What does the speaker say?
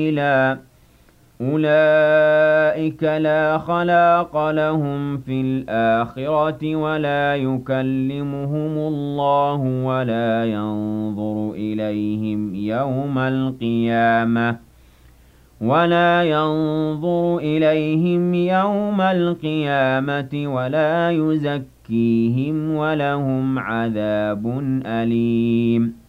أولئك لا خلاق لهم في الآخرة ولا ينظر إليهم يوم القيامة ولا يزكيهم ولهم عذاب أليم